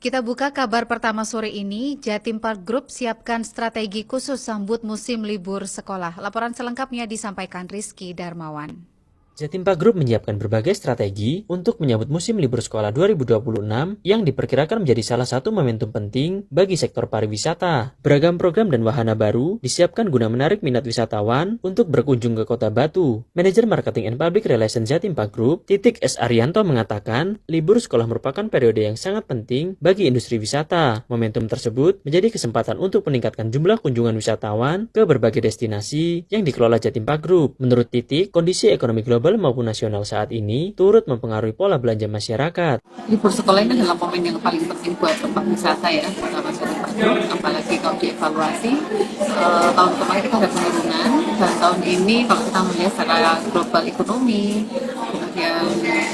Kita buka kabar pertama sore ini, Jatim Park Group siapkan strategi khusus sambut musim libur sekolah. Laporan selengkapnya disampaikan Rizky Darmawan. Jatim Park Group menyiapkan berbagai strategi untuk menyambut musim libur sekolah 2026 yang diperkirakan menjadi salah satu momentum penting bagi sektor pariwisata. Beragam program dan wahana baru disiapkan guna menarik minat wisatawan untuk berkunjung ke Kota Batu. Manajer Marketing and Public Relations Jatim Park Group, Titik S. Arianto mengatakan, libur sekolah merupakan periode yang sangat penting bagi industri wisata. Momentum tersebut menjadi kesempatan untuk meningkatkan jumlah kunjungan wisatawan ke berbagai destinasi yang dikelola Jatim Park Group. Menurut Titik, kondisi ekonomi global maupun nasional saat ini turut mempengaruhi pola belanja masyarakat. Libur sekolah ini adalah momen yang paling penting buat tempat wisata ya, terutama Jatim Park Group, apalagi kalau dievaluasi tahun kemarin kita ada penurunan dan tahun ini kalau kita melihat secara global ekonomi, kemudian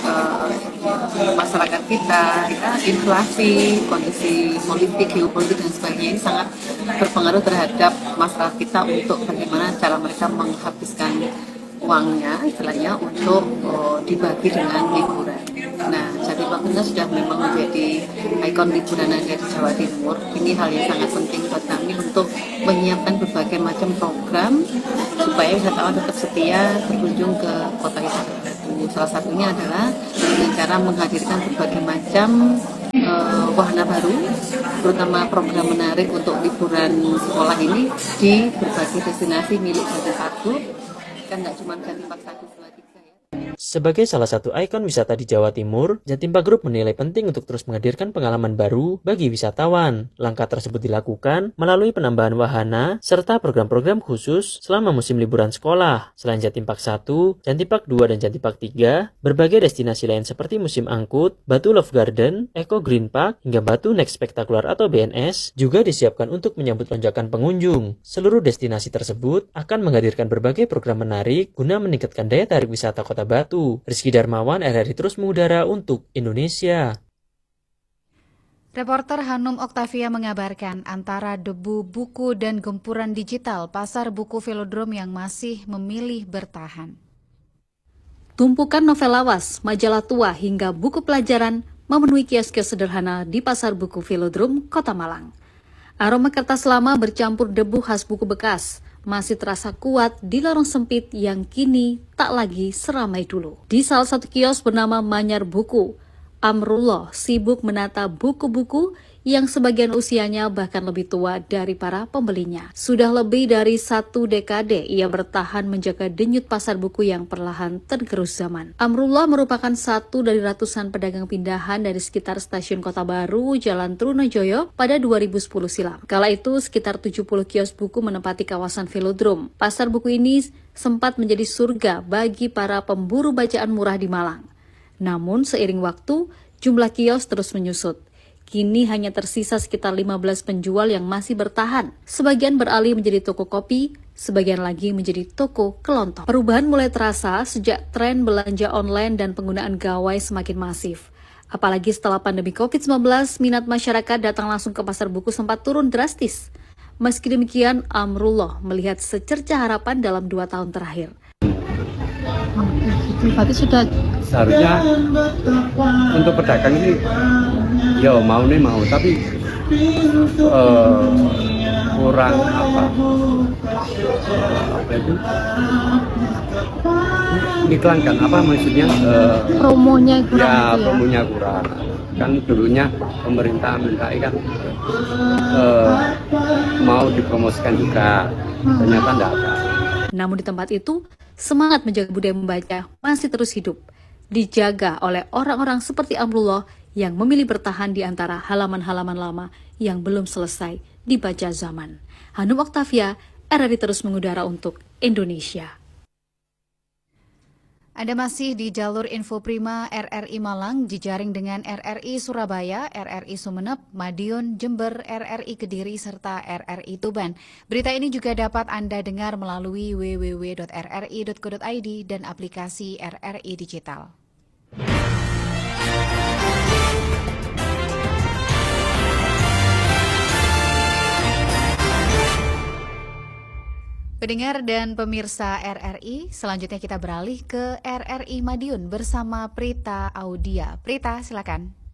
masyarakat kita inflasi, kondisi politik, geopolitik dan sebagainya ini sangat berpengaruh terhadap masyarakat kita untuk bagaimana cara mereka menghabiskan uangnya istilahnya untuk dibagi dengan liburan. Nah, Jatim Park Group sudah memang menjadi ikon liburan ada di Jawa Timur. Ini hal yang sangat penting buat kami untuk menyiapkan berbagai macam program supaya wisatawan tetap setia berkunjung ke kota wisata Batu. Salah satunya adalah dengan cara menghadirkan berbagai macam wahana baru, terutama program menarik untuk liburan sekolah ini di berbagai destinasi milik Jatim Park Group. Kan nggak cuma Jatim Park 1, 2, 3 ya. Sebagai salah satu ikon wisata di Jawa Timur, Jatim Park Group menilai penting untuk terus menghadirkan pengalaman baru bagi wisatawan. Langkah tersebut dilakukan melalui penambahan wahana serta program-program khusus selama musim liburan sekolah. Selain Jatim Park 1, Jatim Park 2 dan Jatim Park 3, berbagai destinasi lain seperti Musim Angkut, Batu Love Garden, Eco Green Park, hingga Batu Next Spectacular atau BNS juga disiapkan untuk menyambut lonjakan pengunjung. Seluruh destinasi tersebut akan menghadirkan berbagai program menarik guna meningkatkan daya tarik wisata Kota Batu. Rizky Darmawan, RRI terus mengudara untuk Indonesia. Reporter Hanum Oktavia mengabarkan antara debu buku dan gempuran digital, pasar buku Velodrome yang masih memilih bertahan. Tumpukan novel lawas, majalah tua hingga buku pelajaran memenuhi kios-kios sederhana di pasar buku Velodrome, Kota Malang. Aroma kertas lama bercampur debu khas buku bekas masih terasa kuat di lorong sempit yang kini tak lagi seramai dulu. Di salah satu kios bernama Manyar Buku, Amrullah sibuk menata buku-buku yang sebagian usianya bahkan lebih tua dari para pembelinya. Sudah lebih dari 1 dekade ia bertahan menjaga denyut pasar buku yang perlahan tergerus zaman. Amrullah merupakan satu dari ratusan pedagang pindahan dari sekitar stasiun Kota Baru, Jalan Trunojoyo pada 2010 silam. Kala itu sekitar 70 kios buku menempati kawasan Velodrome. Pasar buku ini sempat menjadi surga bagi para pemburu bacaan murah di Malang. Namun seiring waktu, jumlah kios terus menyusut. Kini hanya tersisa sekitar 15 penjual yang masih bertahan. Sebagian beralih menjadi toko kopi, sebagian lagi menjadi toko kelontong. Perubahan mulai terasa sejak tren belanja online dan penggunaan gawai semakin masif. Apalagi setelah pandemi COVID-19, minat masyarakat datang langsung ke pasar buku sempat turun drastis. Meski demikian, Amrullah melihat secerca harapan dalam 2 tahun terakhir. Berarti sudah seharusnya untuk pedagang ini ya mau tapi kurang apa itu iklan kan apa maksudnya promonya kurang ya gitu ya? Promonya kurang kan dulunya pemerintah minta kan mau dipromosikan juga ternyata enggak ada. Namun di tempat itu semangat menjaga budaya membaca masih terus hidup, dijaga oleh orang-orang seperti Amrullah yang memilih bertahan di antara halaman-halaman lama yang belum selesai dibaca zaman. Hanum Oktavia, RRI terus mengudara untuk Indonesia. Anda masih di jalur Info Prima RRI Malang, jejaring dengan RRI Surabaya, RRI Sumeneb, Madiun, Jember, RRI Kediri, serta RRI Tuban. Berita ini juga dapat Anda dengar melalui www.rri.co.id dan aplikasi RRI Digital. Pendengar dan pemirsa RRI, selanjutnya kita beralih ke RRI Madiun bersama Prita Audia. Prita, silakan.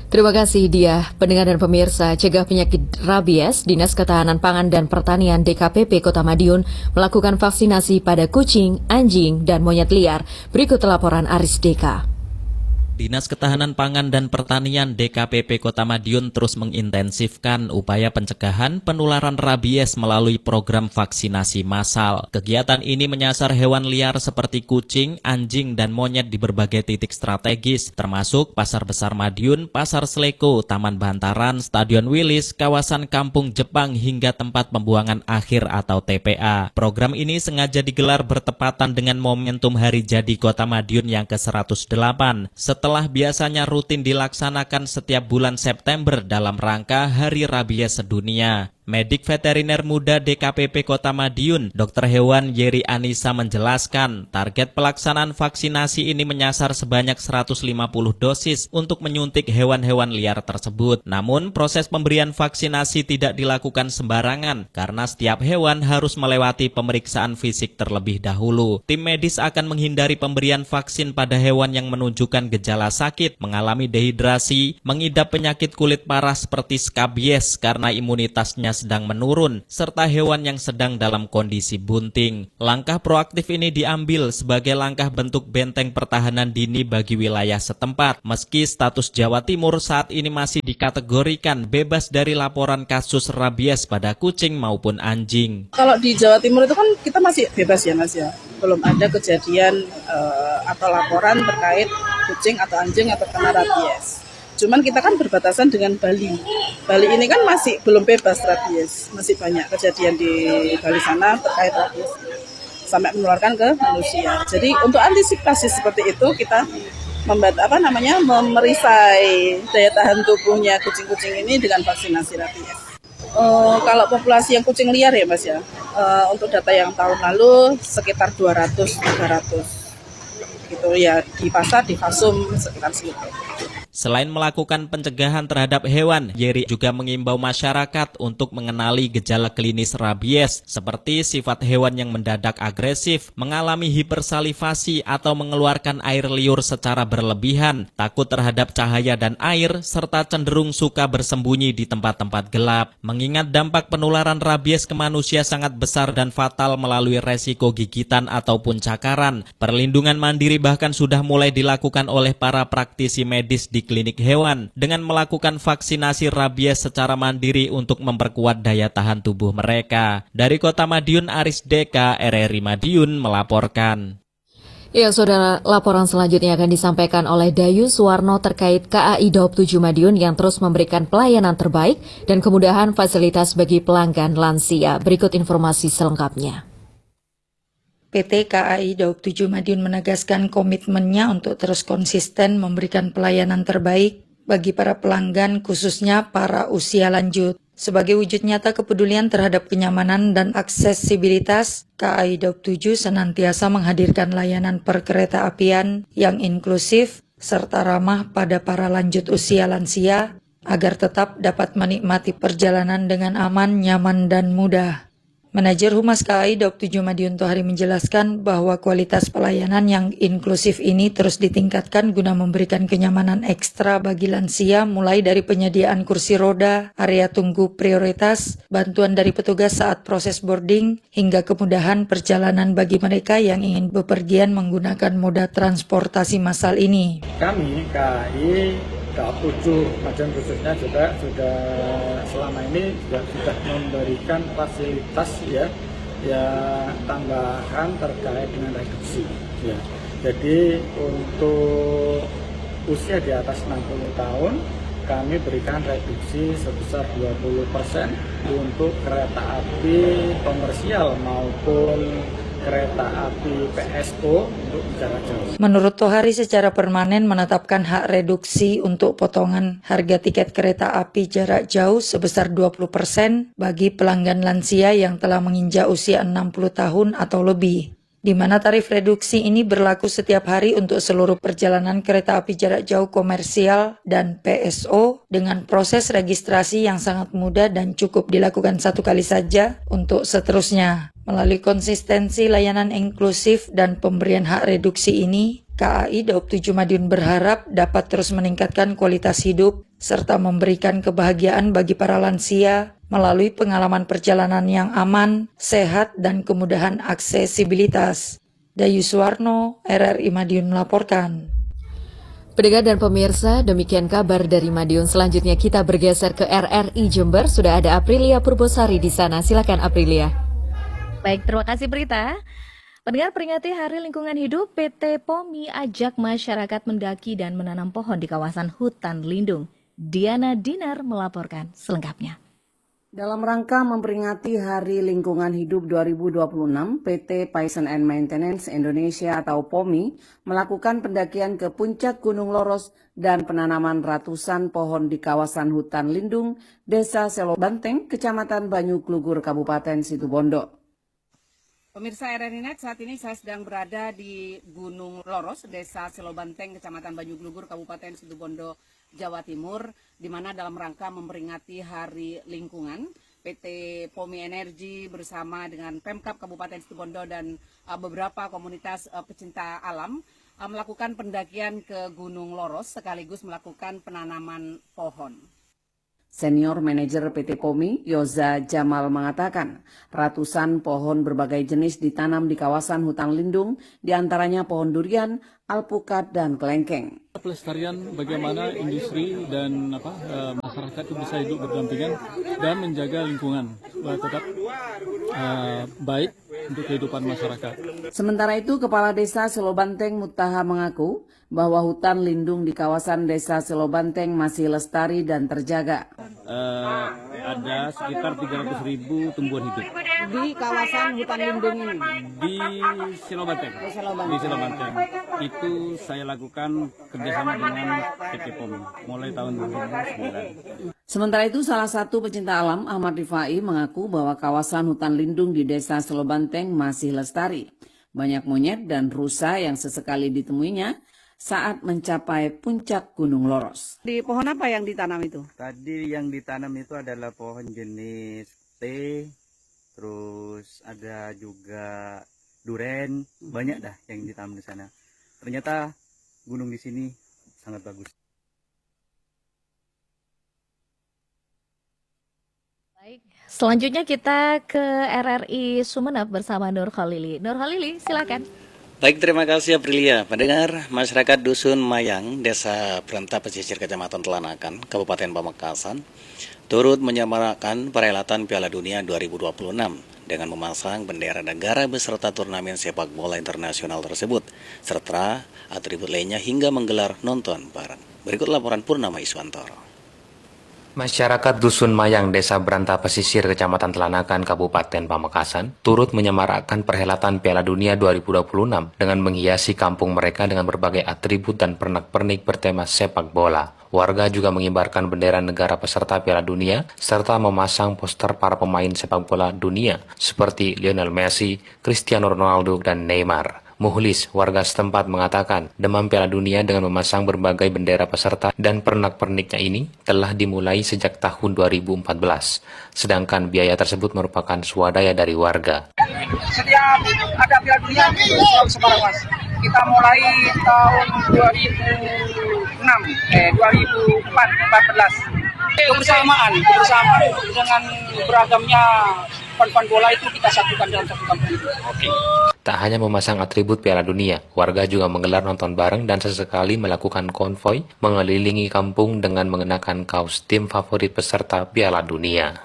Terima kasih dia. Pendengar dan pemirsa, cegah penyakit rabies, Dinas Ketahanan Pangan dan Pertanian DKPP Kota Madiun melakukan vaksinasi pada kucing, anjing, dan monyet liar. Berikut laporan Aris Deka. Dinas Ketahanan Pangan dan Pertanian DKPP Kota Madiun terus mengintensifkan upaya pencegahan penularan rabies melalui program vaksinasi massal. Kegiatan ini menyasar hewan liar seperti kucing, anjing, dan monyet di berbagai titik strategis, termasuk Pasar Besar Madiun, Pasar Sleko, Taman Bantaran, Stadion Wilis, kawasan Kampung Jepang, hingga tempat pembuangan akhir atau TPA. Program ini sengaja digelar bertepatan dengan momentum Hari Jadi Kota Madiun yang ke-108. Setelah biasanya rutin dilaksanakan setiap bulan September dalam rangka Hari Rabies Sedunia. Medik Veteriner Muda DKPP Kota Madiun, Dr. Hewan Yeri Anissa menjelaskan, target pelaksanaan vaksinasi ini menyasar sebanyak 150 dosis untuk menyuntik hewan-hewan liar tersebut. Namun, proses pemberian vaksinasi tidak dilakukan sembarangan karena setiap hewan harus melewati pemeriksaan fisik terlebih dahulu. Tim medis akan menghindari pemberian vaksin pada hewan yang menunjukkan gejala sakit, mengalami dehidrasi, mengidap penyakit kulit parah seperti skabies karena imunitasnya sedang menurun, serta hewan yang sedang dalam kondisi bunting. Langkah proaktif ini diambil sebagai langkah bentuk benteng pertahanan dini bagi wilayah setempat, meski status Jawa Timur saat ini masih dikategorikan bebas dari laporan kasus rabies pada kucing maupun anjing. Kalau di Jawa Timur itu kan kita masih bebas ya Mas ya, belum ada kejadian atau laporan terkait kucing atau anjing atau kena rabies. Cuman kita kan berbatasan dengan Bali. Bali ini kan masih belum bebas rabies. Masih banyak kejadian di Bali sana terkait rabies. Sampai menularkan ke manusia. Jadi untuk antisipasi seperti itu kita memerisai daya tahan tubuhnya kucing-kucing ini dengan vaksinasi rabies. Kalau populasi yang kucing liar ya Mas ya, untuk data yang tahun lalu sekitar 200-300. Gitu ya, di pasar, di Fasum sekitar segitu. Selain melakukan pencegahan terhadap hewan, Yeri juga mengimbau masyarakat untuk mengenali gejala klinis rabies seperti sifat hewan yang mendadak agresif, mengalami hipersalivasi atau mengeluarkan air liur secara berlebihan, takut terhadap cahaya dan air, serta cenderung suka bersembunyi di tempat-tempat gelap. Mengingat dampak penularan rabies ke manusia sangat besar dan fatal melalui resiko gigitan ataupun cakaran, perlindungan mandiri bahkan sudah mulai dilakukan oleh para praktisi medis di klinik hewan dengan melakukan vaksinasi rabies secara mandiri untuk memperkuat daya tahan tubuh mereka. Dari Kota Madiun, Aris Deka, RRI Madiun melaporkan. Ya, saudara, laporan selanjutnya akan disampaikan oleh Dayu Suwarno terkait KAI Daob 7 Madiun yang terus memberikan pelayanan terbaik dan kemudahan fasilitas bagi pelanggan lansia. Berikut informasi selengkapnya. PT KAI Daob 7 Madiun menegaskan komitmennya untuk terus konsisten memberikan pelayanan terbaik bagi para pelanggan, khususnya para usia lanjut. Sebagai wujud nyata kepedulian terhadap kenyamanan dan aksesibilitas, KAI Daob 7 senantiasa menghadirkan layanan perkereta apian yang inklusif serta ramah pada para lanjut usia lansia agar tetap dapat menikmati perjalanan dengan aman, nyaman, dan mudah. Manajer Humas KAI Daob 7 Madiun Tohari menjelaskan bahwa kualitas pelayanan yang inklusif ini terus ditingkatkan guna memberikan kenyamanan ekstra bagi lansia, mulai dari penyediaan kursi roda, area tunggu prioritas, bantuan dari petugas saat proses boarding, hingga kemudahan perjalanan bagi mereka yang ingin bepergian menggunakan moda transportasi massal ini. Kami KAI Daob 7 Madiun khususnya juga sudah selama ini sudah memberikan fasilitas ya tambahan terkait dengan reduksi ya. Jadi untuk usia di atas 60 tahun kami berikan reduksi sebesar 20% untuk kereta api komersial maupun kereta api PSO untuk jarak jauh. Menurut Tohari, secara permanen menetapkan hak reduksi untuk potongan harga tiket kereta api jarak jauh sebesar 20% bagi pelanggan lansia yang telah menginjak usia 60 tahun atau lebih, di mana tarif reduksi ini berlaku setiap hari untuk seluruh perjalanan kereta api jarak jauh komersial dan PSO dengan proses registrasi yang sangat mudah dan cukup dilakukan satu kali saja untuk seterusnya. Melalui konsistensi layanan inklusif dan pemberian hak reduksi ini, KAI Daob 7 Madiun berharap dapat terus meningkatkan kualitas hidup serta memberikan kebahagiaan bagi para lansia melalui pengalaman perjalanan yang aman, sehat, dan kemudahan aksesibilitas. Dayu Suwarno, RRI Madiun melaporkan. Pendengar dan pemirsa, demikian kabar dari Madiun. Selanjutnya kita bergeser ke RRI Jember. Sudah ada Aprilia Purbosari di sana. Silakan Aprilia. Baik, terima kasih Berita. Pendengar, peringati Hari Lingkungan Hidup, PT POMI ajak masyarakat mendaki dan menanam pohon di kawasan hutan lindung. Diana Dinar melaporkan selengkapnya. Dalam rangka memperingati Hari Lingkungan Hidup 2026, PT Payson and Maintenance Indonesia atau POMI melakukan pendakian ke puncak Gunung Loros dan penanaman ratusan pohon di kawasan hutan lindung Desa Selo Banteng, Kecamatan Banyu Klugur, Kabupaten Situbondo. Pemirsa RRI Net, saat ini saya sedang berada di Gunung Loros, Desa Selo Banteng, Kecamatan Banyu Klugur, Kabupaten Situbondo, Jawa Timur, di mana dalam rangka memperingati Hari Lingkungan, PT POMI Energi bersama dengan Pemkab Kabupaten Situbondo dan beberapa komunitas pecinta alam melakukan pendakian ke Gunung Loros sekaligus melakukan penanaman pohon. Senior Manajer PT POMI, Yoza Jamal mengatakan, ratusan pohon berbagai jenis ditanam di kawasan hutan lindung, diantaranya pohon durian, alpukat, dan kelengkeng. Pelestarian bagaimana industri dan masyarakat itu bisa hidup berdampingan dan menjaga lingkungan tetap baik untuk kehidupan masyarakat. Sementara itu, Kepala Desa Selo Banteng Mutaha mengaku bahwa hutan lindung di kawasan Desa Selo Banteng masih lestari dan terjaga. Ada sekitar 300.000 tumbuhan hidup. Di kawasan hutan lindung ini? Di Selo Banteng. Di Selo Banteng. Itu saya lakukan kerjasama dengan PT POMI mulai tahun 2009. Sementara itu, salah satu pecinta alam, Ahmad Rifai, mengaku bahwa kawasan hutan lindung di Desa Selo Banteng masih lestari. Banyak monyet dan rusa yang sesekali ditemuinya saat mencapai puncak Gunung Loros. Di pohon apa yang ditanam itu? Tadi yang ditanam itu adalah pohon jenis teh, terus ada juga duren, banyak dah yang ditanam di sana. Ternyata gunung di sini sangat bagus. Baik, selanjutnya kita ke RRI Sumeneb bersama Nur Khalili. Nur Khalili, silakan. Baik, terima kasih Aprilia. Pendengar, masyarakat Dusun Mayang, Desa Beranta Pesisir, Kecamatan Telanakan, Kabupaten Pamekasan, turut menyemarakan perhelatan Piala Dunia 2026 dengan memasang bendera negara beserta turnamen sepak bola internasional tersebut, serta atribut lainnya hingga menggelar nonton bareng. Berikut laporan Purnama Iswantoro. Masyarakat Dusun Mayang, Desa Beranta Pesisir, Kecamatan Telanakan, Kabupaten Pamekasan, turut menyemarakkan perhelatan Piala Dunia 2026 dengan menghiasi kampung mereka dengan berbagai atribut dan pernak-pernik bertema sepak bola. Warga juga mengibarkan bendera negara peserta Piala Dunia, serta memasang poster para pemain sepak bola dunia, seperti Lionel Messi, Cristiano Ronaldo, dan Neymar. Muhlis, warga setempat mengatakan, demam Piala Dunia dengan memasang berbagai bendera peserta dan pernak-perniknya ini telah dimulai sejak tahun 2014. Sedangkan biaya tersebut merupakan swadaya dari warga. Setiap ada Piala Dunia selalu sebarang, Mas. Kita mulai tahun 2014. Kebersamaan dengan beragamnya fan bola itu kita satukan dalam satu kampung. Oke. Tak hanya memasang atribut Piala Dunia, warga juga menggelar nonton bareng dan sesekali melakukan konvoi mengelilingi kampung dengan mengenakan kaos tim favorit peserta Piala Dunia.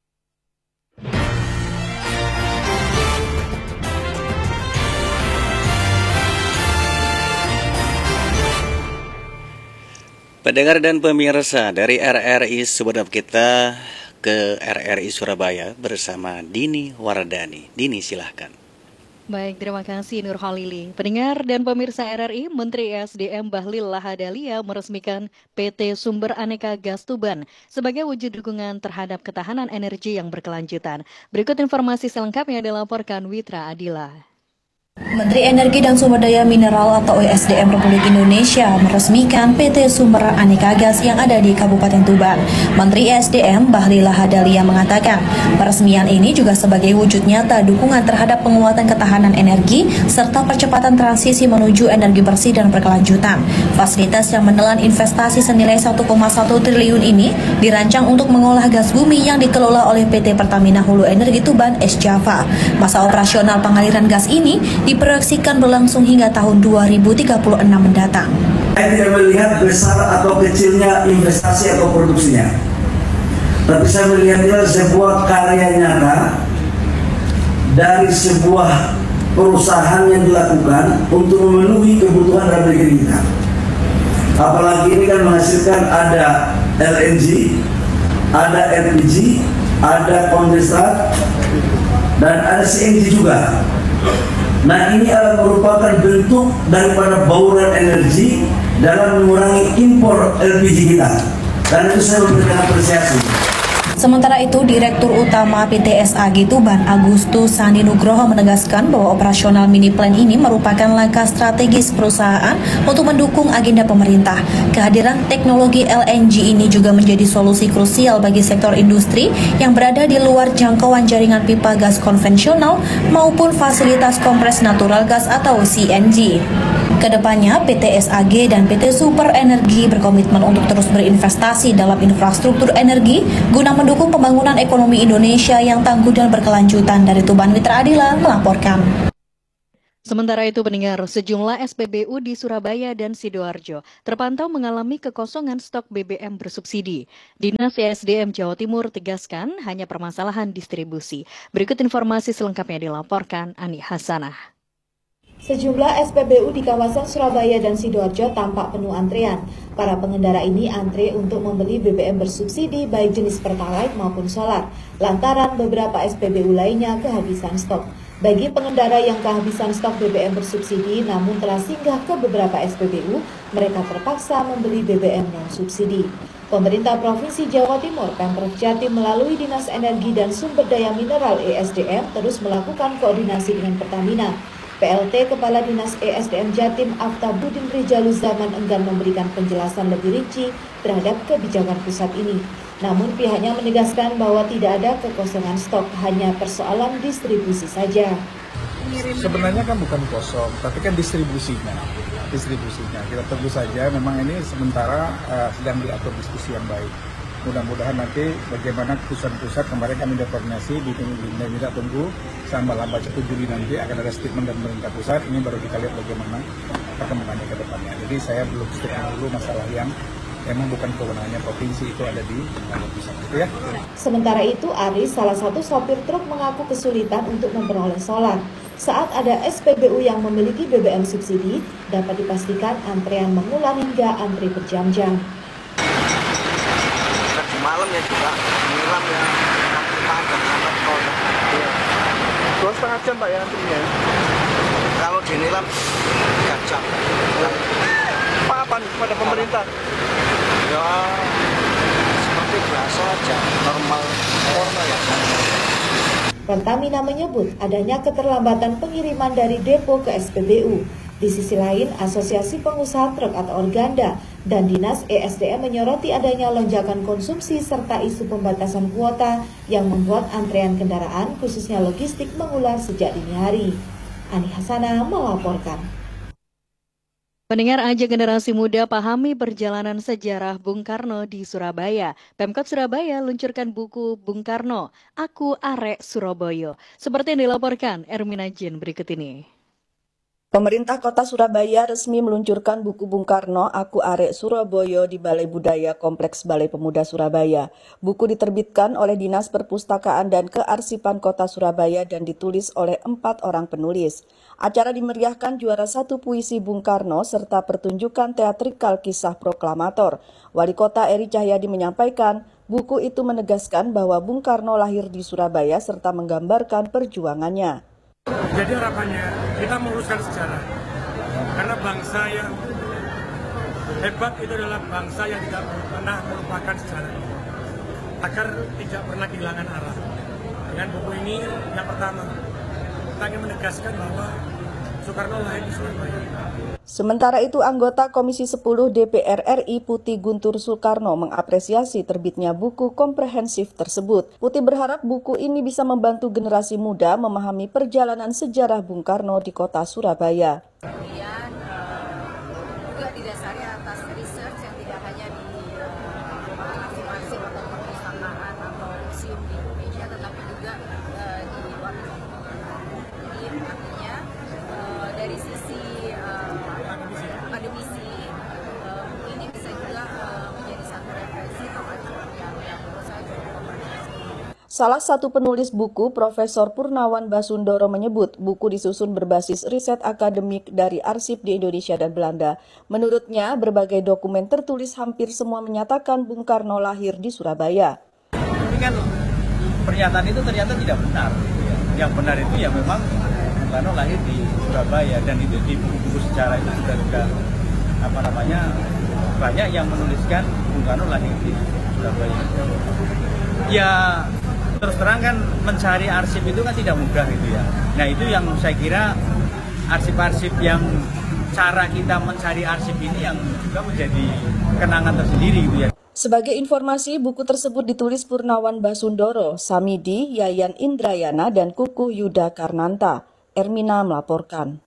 Pendengar dan pemirsa dari RRI Sumeneb, kita ke RRI Surabaya bersama Dini Wardani. Dini, silahkan. Baik, terima kasih Nur Khalili. Pendengar dan pemirsa RRI, Menteri ESDM Bahlil Lahadalia meresmikan PT Sumber Aneka Gas Tuban sebagai wujud dukungan terhadap ketahanan energi yang berkelanjutan. Berikut informasi selengkapnya dilaporkan Witra Adila. Menteri Energi dan Sumber Daya Mineral atau ESDM Republik Indonesia meresmikan PT Sumber Aneka Gas yang ada di Kabupaten Tuban. Menteri ESDM Bahlil Lahadalia mengatakan, peresmian ini juga sebagai wujud nyata dukungan terhadap penguatan ketahanan energi serta percepatan transisi menuju energi bersih dan berkelanjutan. Fasilitas yang menelan investasi senilai 1,1 triliun ini dirancang untuk mengolah gas bumi yang dikelola oleh PT Pertamina Hulu Energi Tuban Es Java. Masa operasional pengaliran gas ini diproyeksikan berlangsung hingga tahun 2036 mendatang. Saya tidak melihat besar atau kecilnya investasi atau produksinya, tapi saya melihatnya sebuah karya nyata dari sebuah perusahaan yang dilakukan untuk memenuhi kebutuhan Republik kita. Apalagi ini kan menghasilkan ada LNG, ada LPG, ada kondensat, dan ada CNG juga. Nah, ini adalah merupakan bentuk daripada bauran energi dalam mengurangi impor LPG kita. Dan itu saya memberikan apresiasi. Sementara itu, Direktur Utama PT SAG Tuban, Agustus Sandi Nugroho menegaskan bahwa operasional mini plant ini merupakan langkah strategis perusahaan untuk mendukung agenda pemerintah. Kehadiran teknologi LNG ini juga menjadi solusi krusial bagi sektor industri yang berada di luar jangkauan jaringan pipa gas konvensional maupun fasilitas kompres natural gas atau CNG. Kedepannya, PT SAG dan PT Super Energi berkomitmen untuk terus berinvestasi dalam infrastruktur energi guna mendukung pembangunan ekonomi Indonesia yang tangguh dan berkelanjutan. Dari Tuban, Mitra Adila melaporkan. Sementara itu, pendengar, sejumlah SPBU di Surabaya dan Sidoarjo terpantau mengalami kekosongan stok BBM bersubsidi. Dinas ESDM Jawa Timur tegaskan hanya permasalahan distribusi. Berikut informasi selengkapnya dilaporkan Ani Hasanah. Sejumlah SPBU di kawasan Surabaya dan Sidoarjo tampak penuh antrean. Para pengendara ini antre untuk membeli BBM bersubsidi baik jenis Pertalite maupun solar, lantaran beberapa SPBU lainnya kehabisan stok. Bagi pengendara yang kehabisan stok BBM bersubsidi namun telah singgah ke beberapa SPBU, mereka terpaksa membeli BBM non-subsidi. Pemerintah Provinsi Jawa Timur, Pemprov Jatim melalui Dinas Energi dan Sumber Daya Mineral ESDM terus melakukan koordinasi dengan Pertamina. PLT Kepala Dinas ESDM Jatim Aftabudin Rijaluzaman enggan memberikan penjelasan lebih rinci terhadap kebijakan pusat ini. Namun pihaknya menegaskan bahwa tidak ada kekosongan stok, hanya persoalan distribusi saja. Sebenarnya kan bukan kosong, tapi kan distribusinya. Kita tunggu saja, memang ini sementara sedang diatur diskusi yang baik. Mudah-mudahan nanti bagaimana pusat-pusat kemarin kami sudah koordinasi, kita tunggu sampai 1 Juli nanti akan ada statement dari pemerintah pusat. Ini baru kita lihat bagaimana perkembangannya ke depannya. Jadi saya belum setuju dulu masalah yang memang bukan kewenangannya provinsi, itu ada di pusat, gitu ya. Sementara itu, Aris, salah satu sopir truk, mengaku kesulitan untuk memperoleh solar. Saat ada SPBU yang memiliki BBM subsidi, dapat dipastikan antrean mengular hingga antri berjam-jam. Malam ya juga malam ya panjang sampai tol 2,5 jam Pak ya antrinya. Kalau dinilam 3 jam. Apa pada pemerintah? Ya seperti biasa aja, normal ya. Pertamina menyebut adanya keterlambatan pengiriman dari depo ke SPBU. Di sisi lain, Asosiasi Pengusaha Truk atau Organda dan Dinas ESDM menyoroti adanya lonjakan konsumsi serta isu pembatasan kuota yang membuat antrean kendaraan khususnya logistik mengular sejak dini hari. Ani Hasanah melaporkan. Pendengar, ajak generasi muda pahami perjalanan sejarah Bung Karno di Surabaya. Pemkot Surabaya luncurkan buku Bung Karno, Aku Arek Surabaya. Seperti yang dilaporkan Ermina Jin berikut ini. Pemerintah Kota Surabaya resmi meluncurkan buku Bung Karno, Aku Arek Surabaya di Balai Budaya Kompleks Balai Pemuda Surabaya. Buku diterbitkan oleh Dinas Perpustakaan dan Kearsipan Kota Surabaya dan ditulis oleh 4 orang penulis. Acara dimeriahkan juara 1 puisi Bung Karno serta pertunjukan teatrikal kisah proklamator. Wali Kota Eri Cahyadi menyampaikan, buku itu menegaskan bahwa Bung Karno lahir di Surabaya serta menggambarkan perjuangannya. Jadi harapannya kita meluruskan sejarah, karena bangsa yang hebat itu adalah bangsa yang tidak pernah melupakan sejarah, agar tidak pernah kehilangan arah. Dengan buku ini, yang pertama, kita ingin menegaskan bahwa Soekarno lahir di Surabaya. Sementara itu, anggota Komisi 10 DPR RI Putih Guntur Soekarno mengapresiasi terbitnya buku komprehensif tersebut. Putih berharap buku ini bisa membantu generasi muda memahami perjalanan sejarah Bung Karno di kota Surabaya. Kemudian juga didasari atas research yang tidak hanya di arsip-arsip atau perpustakaan atau museum di Indonesia, tetapi juga di luar negeri. Jadi artinya dari sisi akademisi ini bisa juga menjadi satu referensi pemacuan yang menurut saya cukup komprehensif. Salah satu penulis buku, Profesor Purnawan Basundoro menyebut buku disusun berbasis riset akademik dari arsip di Indonesia dan Belanda. Menurutnya, berbagai dokumen tertulis hampir semua menyatakan Bung Karno lahir di Surabaya. Tapi kan pernyataan itu ternyata tidak benar. Yang benar itu ya memang Bung Karno lahir di Surabaya, dan itu di buku-buku sejarah itu juga banyak yang menuliskan Bung Karno lahir di Surabaya. Ya terus terang kan mencari arsip itu kan tidak mudah gitu ya. Nah itu yang saya kira arsip-arsip yang cara kita mencari arsip ini yang juga menjadi kenangan tersendiri gitu ya. Sebagai informasi, buku tersebut ditulis Purnawan Basundoro, Samidi, Yayan Indrayana, dan Kukuh Yuda Karnanta. Ermina melaporkan.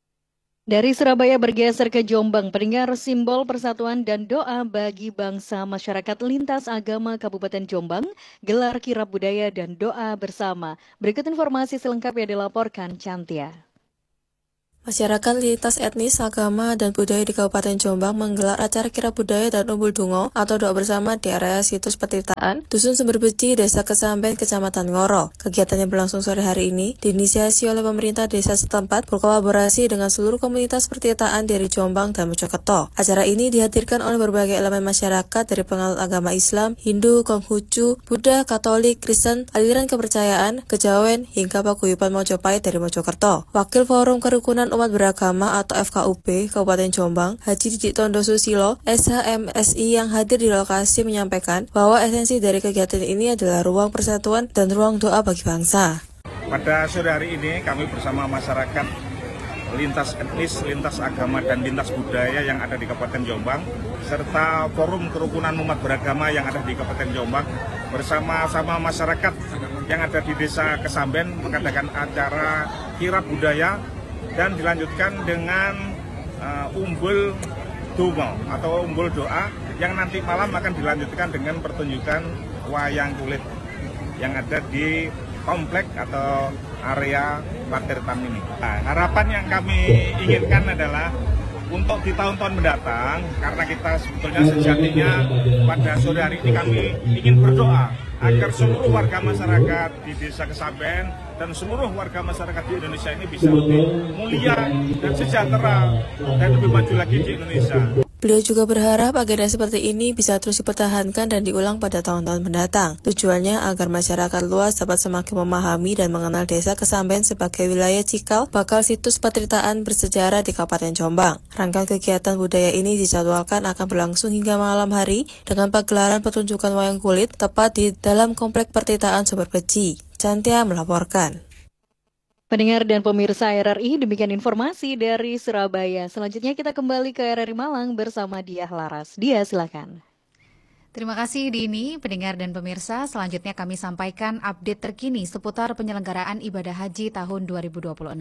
Dari Surabaya bergeser ke Jombang, pendengar, simbol persatuan dan doa bagi bangsa masyarakat lintas agama Kabupaten Jombang, gelar kirab budaya dan doa bersama. Berikut informasi selengkapnya dilaporkan Cantia. Masyarakat lintas etnis, agama, dan budaya di Kabupaten Jombang menggelar acara kirab budaya dan umbul dungo atau doa bersama di area situs Petirtaan, Dusun Sumber Beci, Desa Kesamben, Kecamatan Ngoro. Kegiatan yang berlangsung sore hari ini diinisiasi oleh pemerintah desa setempat berkolaborasi dengan seluruh komunitas Petirtaan dari Jombang dan Mojokerto. Acara ini dihadirkan oleh berbagai elemen masyarakat dari penganut agama Islam, Hindu, Konghucu, Buddha, Katolik, Kristen, aliran kepercayaan, kejawen, hingga paguyuban Mojopahit dari Mojokerto. Wakil Forum Kerukunan Umat Beragama atau FKUB Kabupaten Jombang, Haji Didik Tondo Susilo, SHMSI yang hadir di lokasi menyampaikan bahwa esensi dari kegiatan ini adalah ruang persatuan dan ruang doa bagi bangsa. Pada sore hari ini kami bersama masyarakat lintas etnis, lintas agama, dan lintas budaya yang ada di Kabupaten Jombang, serta Forum Kerukunan Umat Beragama yang ada di Kabupaten Jombang, bersama-sama masyarakat yang ada di Desa Kesamben mengadakan acara kirab budaya dan dilanjutkan dengan umbul dungo atau umbul doa yang nanti malam akan dilanjutkan dengan pertunjukan wayang kulit yang ada di komplek atau area Petirtaan ini. Nah, harapan yang kami inginkan adalah untuk di tahun-tahun mendatang, karena kita sebetulnya sejatinya pada sore hari ini kami ingin berdoa agar seluruh warga masyarakat di Desa Kesamben dan seluruh warga masyarakat di Indonesia ini bisa lebih mulia dan sejahtera dan lebih maju lagi di Indonesia. Beliau juga berharap agenda seperti ini bisa terus dipertahankan dan diulang pada tahun-tahun mendatang. Tujuannya agar masyarakat luas dapat semakin memahami dan mengenal Desa Kesamben sebagai wilayah cikal bakal situs Petirtaan bersejarah di Kabupaten Jombang. Rangkaian kegiatan budaya ini dijadwalkan akan berlangsung hingga malam hari dengan pagelaran pertunjukan wayang kulit tepat di dalam komplek Petirtaan Sumber Beci. Cantia melaporkan. Pendengar dan pemirsa RRI, demikian informasi dari Surabaya. Selanjutnya kita kembali ke RRI Malang bersama Diah Laras. Diah, silakan. Terima kasih Dini, pendengar dan pemirsa. Selanjutnya kami sampaikan update terkini seputar penyelenggaraan ibadah haji tahun 2026.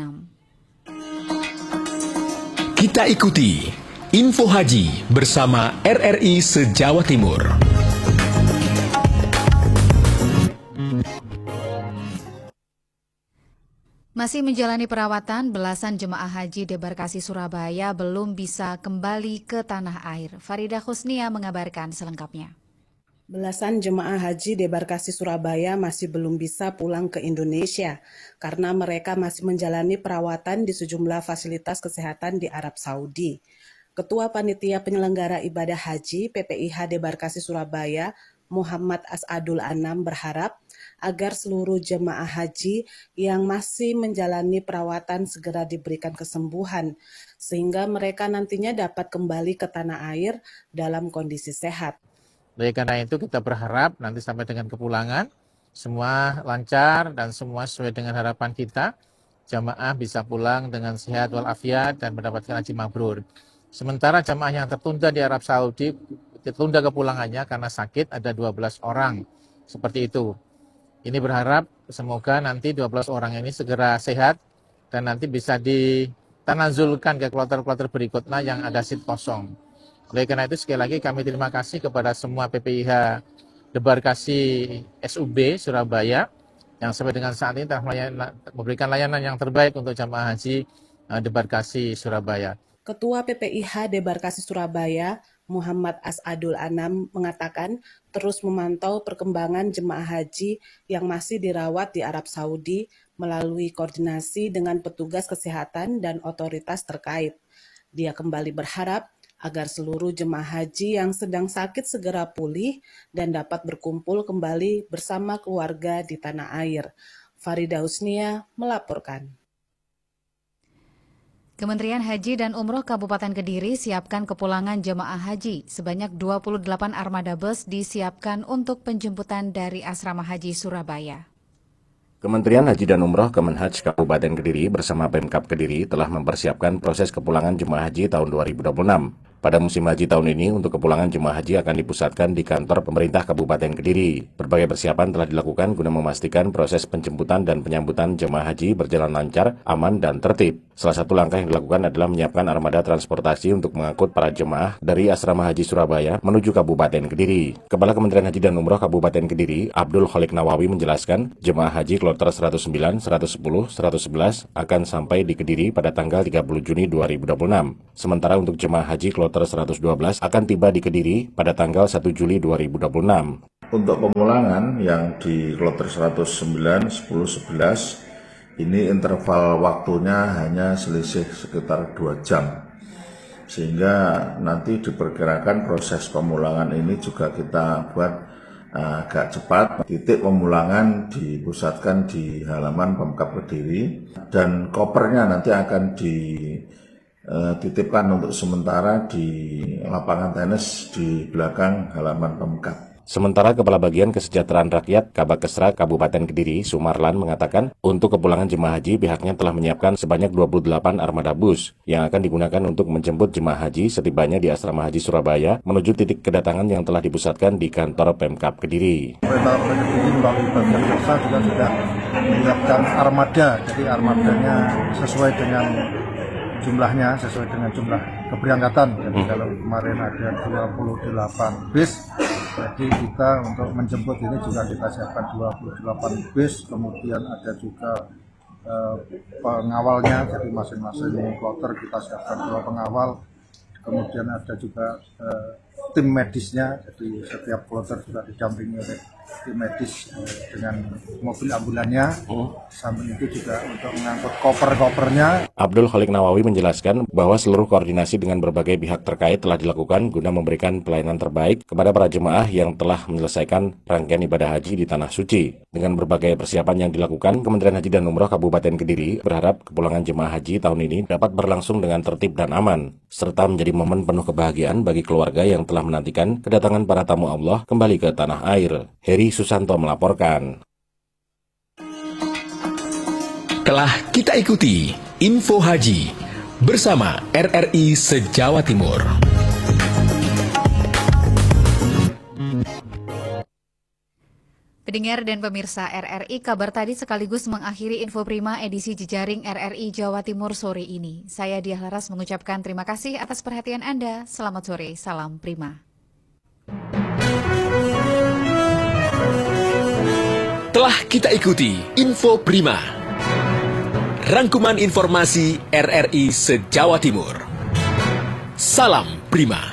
Kita ikuti Info Haji bersama RRI se-Jawa Timur. Masih menjalani perawatan, belasan jemaah haji debarkasi Surabaya belum bisa kembali ke tanah air. Faridah Husnia mengabarkan selengkapnya. Belasan jemaah haji debarkasi Surabaya masih belum bisa pulang ke Indonesia karena mereka masih menjalani perawatan di sejumlah fasilitas kesehatan di Arab Saudi. Ketua Panitia Penyelenggara Ibadah Haji PPIH Debarkasi Surabaya, Muhammad Asadul Anam berharap agar seluruh jemaah haji yang masih menjalani perawatan segera diberikan kesembuhan, sehingga mereka nantinya dapat kembali ke tanah air dalam kondisi sehat. Oleh karena itu kita berharap nanti sampai dengan kepulangan, semua lancar dan semua sesuai dengan harapan kita. jamaah bisa pulang dengan sehat walafiat dan mendapatkan haji mabrur. Sementara jamaah yang tertunda di Arab Saudi, tertunda kepulangannya karena sakit ada 12 orang. Seperti itu. Ini berharap semoga nanti 12 orang ini segera sehat dan nanti bisa ditanazulkan ke kloter-kloter berikutnya yang ada seat kosong. Oleh karena itu sekali lagi kami terima kasih kepada semua PPIH Debarkasi SUB Surabaya yang sampai dengan saat ini telah memberikan layanan yang terbaik untuk jamaah haji Debarkasi Surabaya. Ketua PPIH Debarkasi Surabaya, Muhammad Asadul Anam, mengatakan terus memantau perkembangan jemaah haji yang masih dirawat di Arab Saudi melalui koordinasi dengan petugas kesehatan dan otoritas terkait. Dia kembali berharap agar seluruh jemaah haji yang sedang sakit segera pulih dan dapat berkumpul kembali bersama keluarga di tanah air. Faridah Husnia melaporkan. Kementerian Haji dan Umroh Kabupaten Kediri siapkan kepulangan jemaah haji. Sebanyak 28 armada bus disiapkan untuk penjemputan dari Asrama Haji Surabaya. Kementerian Haji dan Umroh Kemenhaj Kabupaten Kediri bersama Pemkab Kediri telah mempersiapkan proses kepulangan jemaah haji tahun 2026. Pada musim haji tahun ini, untuk kepulangan jemaah haji akan dipusatkan di kantor pemerintah Kabupaten Kediri. Berbagai persiapan telah dilakukan guna memastikan proses penjemputan dan penyambutan jemaah haji berjalan lancar, aman, dan tertib. Salah satu langkah yang dilakukan adalah menyiapkan armada transportasi untuk mengangkut para jemaah dari Asrama Haji Surabaya menuju Kabupaten Kediri. Kepala Kementerian Haji dan Umroh Kabupaten Kediri, Abdul Kholik Nawawi menjelaskan, jemaah haji kloter 109, 110, 111 akan sampai di Kediri pada tanggal 30 Juni 2026. Sementara untuk jemaah haji kloter 112 akan tiba di Kediri pada tanggal 1 Juli 2026. Untuk pemulangan yang di kloter 109, 10, 11 ini interval waktunya hanya selisih sekitar 2 jam. Sehingga nanti diperkirakan proses pemulangan ini juga kita buat agak cepat. Titik pemulangan dipusatkan di halaman Pemkab Kediri dan kopernya nanti akan dititipkan untuk sementara di lapangan tenis di belakang halaman Pemkab. Sementara Kepala Bagian Kesejahteraan Rakyat Kabakesra Kabupaten Kediri, Sumarlan, mengatakan untuk kepulangan jemaah haji pihaknya telah menyiapkan sebanyak 28 armada bus yang akan digunakan untuk menjemput jemaah haji setibanya di Asrama Haji Surabaya menuju titik kedatangan yang telah dipusatkan di kantor Pemkap Kediri. Pemerintah Kediri melalui bagian desa juga sudah menyiapkan armada, jadi armadanya sesuai dengan jumlahnya, sesuai dengan jumlah keberangkatan. Jadi kalau kemarin ada 28 bis, jadi kita untuk menjemput ini juga kita siapkan 28 bis, kemudian ada juga pengawalnya, jadi masing-masing kloter kita siapkan 2 pengawal, kemudian ada juga tim medisnya, jadi setiap kloter juga didampingi oleh tim medis dengan mobil ambulannya. Samping itu juga untuk mengangkut koper-kopernya. Abdul Kholik Nawawi menjelaskan bahwa seluruh koordinasi dengan berbagai pihak terkait telah dilakukan guna memberikan pelayanan terbaik kepada para jemaah yang telah menyelesaikan rangkaian ibadah haji di Tanah Suci. Dengan berbagai persiapan yang dilakukan, Kementerian Haji dan Umroh Kabupaten Kediri berharap kepulangan jemaah haji tahun ini dapat berlangsung dengan tertib dan aman, serta menjadi momen penuh kebahagiaan bagi keluarga yang telah menantikan kedatangan para tamu Allah kembali ke tanah air. Heri Susanto melaporkan. Telah kita ikuti Info Haji bersama RRI se-Jawa Timur. Pendengar dan pemirsa RRI, kabar tadi sekaligus mengakhiri Info Prima edisi Jejaring RRI Jawa Timur sore ini. Saya Diah Laras mengucapkan terima kasih atas perhatian Anda. Selamat sore, salam Prima. Telah kita ikuti Info Prima, rangkuman informasi RRI se-Jawa Timur. Salam Prima.